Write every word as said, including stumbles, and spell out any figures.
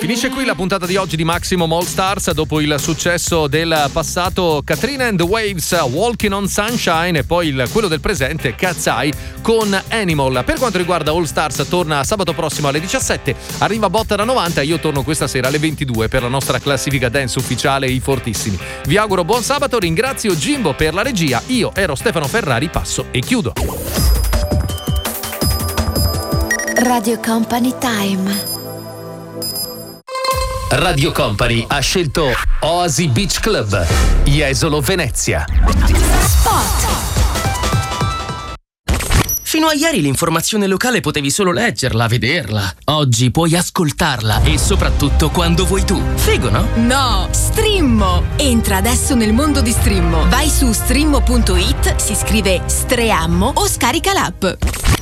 Finisce qui la puntata di oggi di Maximum All Stars. Dopo il successo del passato, Katrina and the Waves, Walking on Sunshine, e poi il, quello del presente, Cat's Eye con Animal. Per quanto riguarda All Stars, torna sabato prossimo alle diciassette, arriva Botta da novanta e io torno questa sera alle ventidue per la nostra classifica dance ufficiale, i fortissimi. Vi auguro buon sabato, ringrazio Jimbo per la regia, io ero Stefano Ferrari, passo e chiudo. Radio Company Time. Radio Company ha scelto Oasi Beach Club, Jesolo, Venezia. Spot. Fino a ieri l'informazione locale potevi solo leggerla, vederla. Oggi puoi ascoltarla e soprattutto quando vuoi tu. Figo, no? No, Streammo. Entra adesso nel mondo di Streammo. Vai su streammo punto it, si scrive Streammo o scarica l'app.